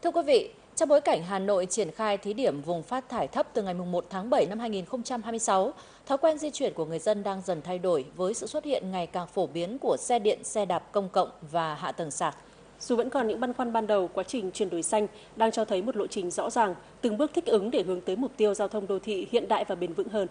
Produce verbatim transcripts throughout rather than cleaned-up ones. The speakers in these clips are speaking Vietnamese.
Thưa quý vị, trong bối cảnh Hà Nội triển khai thí điểm vùng phát thải thấp từ ngày một tháng bảy năm hai nghìn không trăm hai mươi sáu, thói quen di chuyển của người dân đang dần thay đổi với sự xuất hiện ngày càng phổ biến của xe điện, xe đạp công cộng và hạ tầng sạc. Dù vẫn còn những băn khoăn ban đầu, quá trình chuyển đổi xanh đang cho thấy một lộ trình rõ ràng, từng bước thích ứng để hướng tới mục tiêu giao thông đô thị hiện đại và bền vững hơn.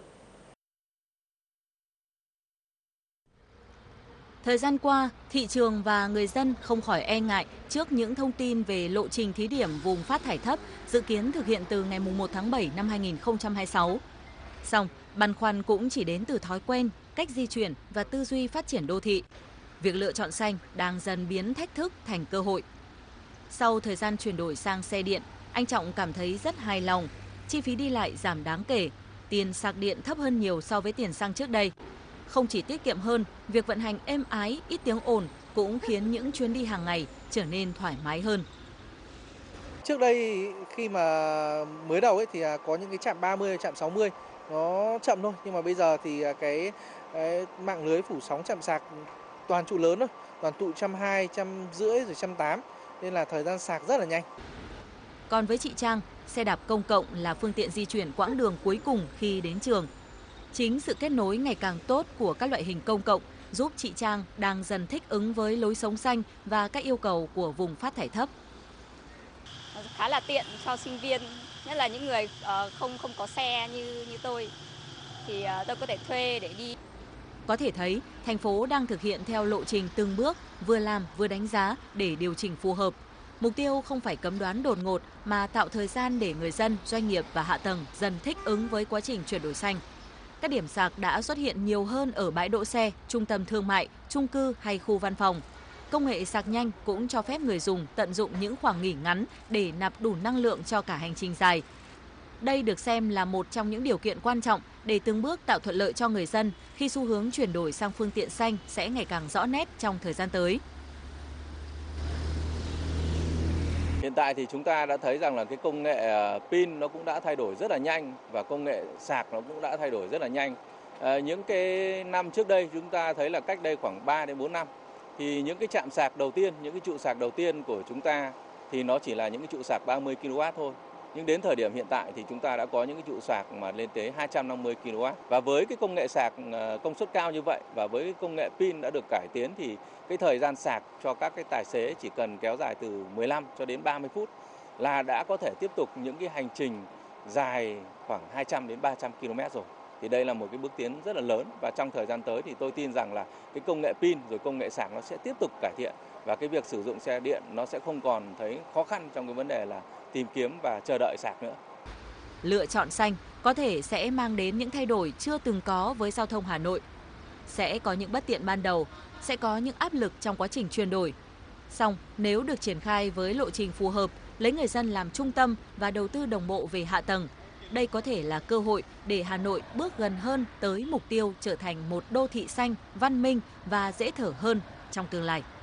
Thời gian qua, thị trường và người dân không khỏi e ngại trước những thông tin về lộ trình thí điểm vùng phát thải thấp dự kiến thực hiện từ ngày một tháng bảy năm hai nghìn không trăm hai mươi sáu. Song, băn khoăn cũng chỉ đến từ thói quen, cách di chuyển và tư duy phát triển đô thị. Việc lựa chọn xanh đang dần biến thách thức thành cơ hội. Sau thời gian chuyển đổi sang xe điện, anh Trọng cảm thấy rất hài lòng. Chi phí đi lại giảm đáng kể, tiền sạc điện thấp hơn nhiều so với tiền xăng trước đây. Không chỉ tiết kiệm hơn, việc vận hành êm ái, ít tiếng ồn cũng khiến những chuyến đi hàng ngày trở nên thoải mái hơn. Trước đây khi mà mới đầu ấy thì có những cái trạm ba mươi, trạm sáu mươi nó chậm thôi, nhưng mà bây giờ thì cái, cái mạng lưới phủ sóng trạm sạc toàn trụ lớn thôi, toàn tụ một trăm hai mươi, một trăm rưỡi rồi một trăm tám mươi, nên là thời gian sạc rất là nhanh. Còn với chị Trang, xe đạp công cộng là phương tiện di chuyển quãng đường cuối cùng khi đến trường. Chính sự kết nối ngày càng tốt của các loại hình công cộng giúp chị Trang đang dần thích ứng với lối sống xanh và các yêu cầu của vùng phát thải thấp. Khá là tiện cho sinh viên, nhất là những người không không có xe như như tôi thì tôi có thể thuê để đi. Có thể thấy, thành phố đang thực hiện theo lộ trình từng bước, vừa làm vừa đánh giá để điều chỉnh phù hợp. Mục tiêu không phải cấm đoán đột ngột mà tạo thời gian để người dân, doanh nghiệp và hạ tầng dần thích ứng với quá trình chuyển đổi xanh. Các điểm sạc đã xuất hiện nhiều hơn ở bãi đỗ xe, trung tâm thương mại, chung cư hay khu văn phòng. Công nghệ sạc nhanh cũng cho phép người dùng tận dụng những khoảng nghỉ ngắn để nạp đủ năng lượng cho cả hành trình dài. Đây được xem là một trong những điều kiện quan trọng để từng bước tạo thuận lợi cho người dân khi xu hướng chuyển đổi sang phương tiện xanh sẽ ngày càng rõ nét trong thời gian tới. Hiện tại thì chúng ta đã thấy rằng là cái công nghệ pin nó cũng đã thay đổi rất là nhanh và công nghệ sạc nó cũng đã thay đổi rất là nhanh. À, những cái năm trước đây chúng ta thấy là cách đây khoảng ba đến bốn năm thì những cái trạm sạc đầu tiên, những cái trụ sạc đầu tiên của chúng ta thì nó chỉ là những cái trụ sạc ba mươi ki lô oát thôi. Nhưng đến thời điểm hiện tại thì chúng ta đã có những cái trụ sạc mà lên tới hai trăm năm mươi ki lô oát. Và với cái công nghệ sạc công suất cao như vậy và với cái công nghệ pin đã được cải tiến thì cái thời gian sạc cho các cái tài xế chỉ cần kéo dài từ mười lăm cho đến ba mươi phút là đã có thể tiếp tục những cái hành trình dài khoảng hai trăm đến ba trăm ki lô mét rồi. Thì đây là một cái bước tiến rất là lớn và trong thời gian tới thì tôi tin rằng là cái công nghệ pin rồi công nghệ sạc nó sẽ tiếp tục cải thiện và cái việc sử dụng xe điện nó sẽ không còn thấy khó khăn trong cái vấn đề là tìm kiếm và chờ đợi sạc nữa. Lựa chọn xanh có thể sẽ mang đến những thay đổi chưa từng có với giao thông Hà Nội. Sẽ có những bất tiện ban đầu, sẽ có những áp lực trong quá trình chuyển đổi. Song nếu được triển khai với lộ trình phù hợp, lấy người dân làm trung tâm và đầu tư đồng bộ về hạ tầng, đây có thể là cơ hội để Hà Nội bước gần hơn tới mục tiêu trở thành một đô thị xanh, văn minh và dễ thở hơn trong tương lai.